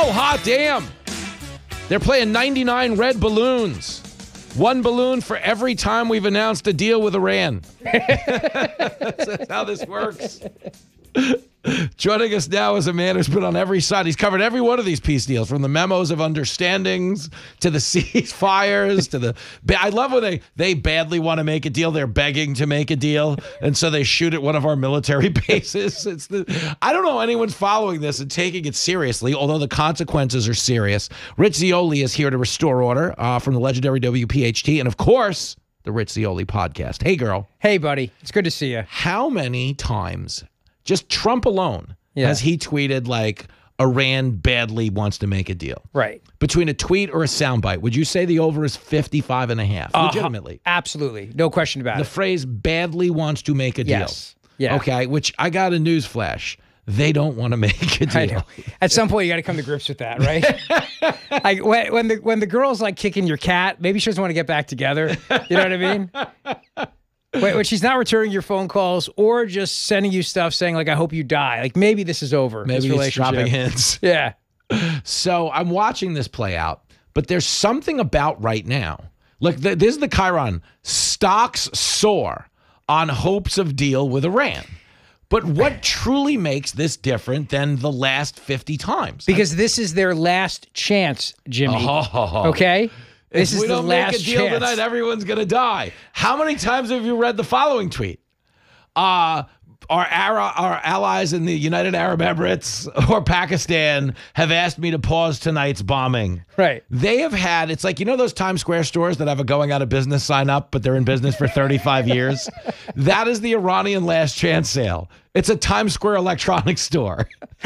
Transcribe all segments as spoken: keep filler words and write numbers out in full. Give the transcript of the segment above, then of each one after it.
Oh, hot damn. They're playing ninety-nine red balloons. One balloon for every time we've announced a deal with Iran. That's how this works. Joining us now is a man who's been on every side. He's covered every one of these peace deals, from the memos of understandings to the ceasefires to the... I love when they, they badly want to make a deal. They're begging to make a deal, and so they shoot at one of our military bases. It's the I don't know anyone's following this and taking it seriously, although the consequences are serious. Rich Zeoli is here to restore order uh, from the legendary W P H T, and of course, the Rich Zeoli podcast. Hey, girl. Hey, buddy. It's good to see you. How many times... Just Trump alone yeah. has he tweeted like Iran badly wants to make a deal. Right. Between a tweet or a soundbite, would you say the over is fifty-five and a half? Uh, Legitimately. Absolutely. No question about the it. The phrase badly wants to make a deal. Yes. Yeah. Okay, which I got a news flash. They don't want to make a deal. At some point, you got to come to grips with that, right? Like when, when the when the girl's like kicking your cat, maybe she doesn't want to get back together. You know what I mean? Wait, when she's not returning your phone calls or just sending you stuff saying, like, I hope you die. Like, maybe this is over. Maybe this he's dropping hints. Yeah. So I'm watching this play out, but there's something about right now. Look, th this is the Chiron. Stocks soar on hopes of deal with Iran. But what truly makes this different than the last fifty times? Because this is their last chance, Jimmy. Oh. Okay? This if is we the don't last make a deal chance. tonight, everyone's going to die. How many times have you read the following tweet? Uh, our, Ara our allies in the United Arab Emirates or Pakistan have asked me to pause tonight's bombing. Right. They have had, it's like, you know those Times Square stores that have a going out of business sign up, but they're in business for thirty-five years? That is the Iranian last chance sale. It's a Times Square electronics store.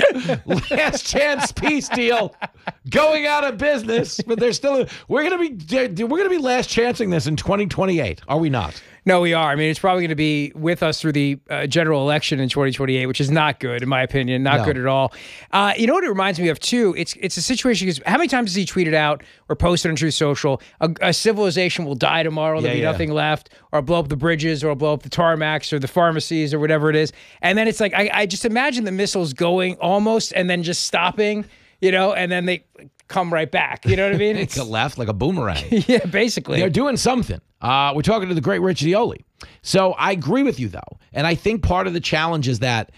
Last chance peace deal, going out of business, but they're still. We're gonna be we're gonna be last chancing this in twenty twenty-eight. Are we not? No, we are. I mean, it's probably going to be with us through the uh, general election in twenty twenty-eight, which is not good, in my opinion. Not no. good at all. Uh, you know what it reminds me of, too? It's it's a situation, because how many times has he tweeted out or posted on Truth Social, a, a civilization will die tomorrow, there'll yeah, be yeah. nothing left, or I'll blow up the bridges, or I'll blow up the tarmacs, or the pharmacies, or whatever it is. And then it's like, I, I just imagine the missiles going almost and then just stopping, you know, and then they come right back. You know what I mean? It's a left like a boomerang. Yeah, basically. They're doing something. Uh, we're talking to the great Rich Zeoli. So I agree with you, though. And I think part of the challenge is that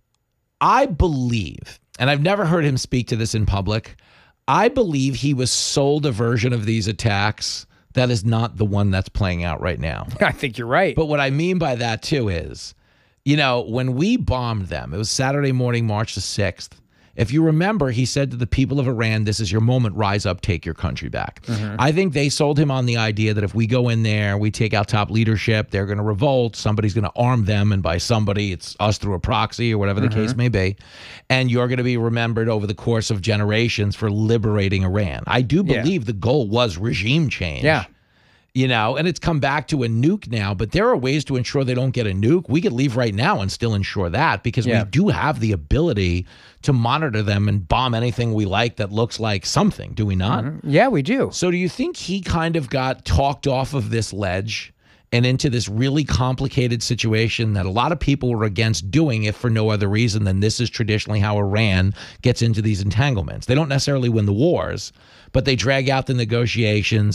I believe, and I've never heard him speak to this in public, I believe he was sold a version of these attacks that is not the one that's playing out right now. I think you're right. But what I mean by that, too, is, you know, when we bombed them, it was Saturday morning, March the sixth. If you remember, he said to the people of Iran, this is your moment, rise up, take your country back. Mm-hmm. I think they sold him on the idea that if we go in there, we take out top leadership, they're going to revolt, somebody's going to arm them, and by somebody, it's us through a proxy or whatever the mm-hmm. case may be, and you're going to be remembered over the course of generations for liberating Iran. I do believe yeah. the goal was regime change. Yeah. You know, and it's come back to a nuke now, but there are ways to ensure they don't get a nuke. We could leave right now and still ensure that, because yeah. we do have the ability to monitor them and bomb anything we like that looks like something, do we not? Mm-hmm. Yeah, we do. So do you think he kind of got talked off of this ledge and into this really complicated situation that a lot of people were against doing, if for no other reason than this is traditionally how Iran gets into these entanglements? They don't necessarily win the wars, but they drag out the negotiations.